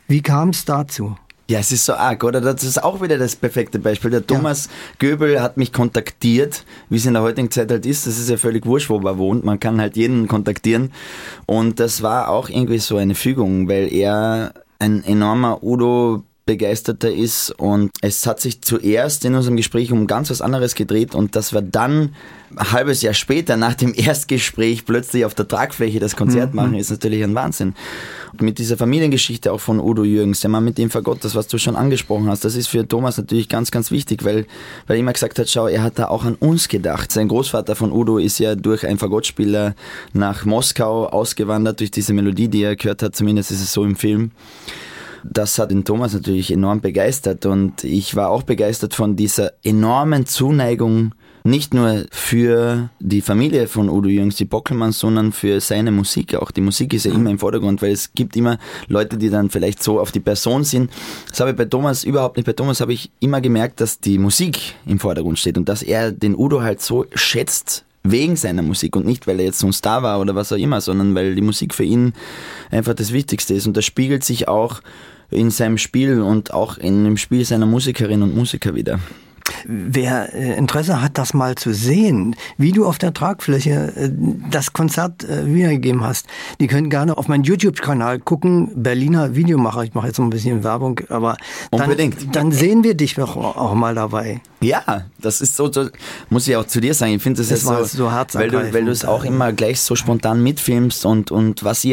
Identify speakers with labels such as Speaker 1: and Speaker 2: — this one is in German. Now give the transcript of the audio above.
Speaker 1: Wie kam es dazu?
Speaker 2: Ja, es ist so arg, oder? Das ist auch wieder das perfekte Beispiel. Der Thomas Göbel hat mich kontaktiert, wie es in der heutigen Zeit halt ist. Das ist ja völlig wurscht, wo man wohnt. Man kann halt jeden kontaktieren. Und das war auch irgendwie so eine Fügung, weil er ein enormer Udo-Begeisterter ist. Und es hat sich zuerst in unserem Gespräch um ganz was anderes gedreht. Und dass wir dann ein halbes Jahr später, nach dem Erstgespräch, plötzlich auf der Tragfläche das Konzert machen, ist natürlich ein Wahnsinn. Und mit dieser Familiengeschichte auch von Udo Jürgens, der Mann mit dem Fagott, das, was du schon angesprochen hast, das ist für Thomas natürlich ganz, ganz wichtig, weil er immer gesagt hat, schau, er hat da auch an uns gedacht. Sein Großvater von Udo ist ja durch einen Fagottspieler nach Moskau ausgewandert, durch diese Melodie, die er gehört hat, zumindest ist es so im Film. Das hat den Thomas natürlich enorm begeistert und ich war auch begeistert von dieser enormen Zuneigung, nicht nur für die Familie von Udo Jürgens, die Bockelmanns, sondern für seine Musik auch. Die Musik ist ja immer im Vordergrund, weil es gibt immer Leute, die dann vielleicht so auf die Person sind. Das habe ich bei Thomas überhaupt nicht. Bei Thomas habe ich immer gemerkt, dass die Musik im Vordergrund steht und dass er den Udo halt so schätzt, wegen seiner Musik und nicht, weil er jetzt so ein Star war oder was auch immer, sondern weil die Musik für ihn einfach das Wichtigste ist. Und das spiegelt sich auch in seinem Spiel und auch in dem Spiel seiner Musikerinnen und Musiker wieder.
Speaker 1: Wer Interesse hat, das mal zu sehen, wie du auf der Tragfläche das Konzert wiedergegeben hast, die können gerne auf meinen YouTube-Kanal gucken, Berliner Videomacher, ich mache jetzt noch ein bisschen Werbung, aber dann sehen wir dich auch mal dabei.
Speaker 2: Ja, das ist so, muss ich auch zu dir sagen, ich finde das ist so
Speaker 1: herzergreifend,
Speaker 2: weil du es auch immer gleich so spontan mitfilmst und was ihr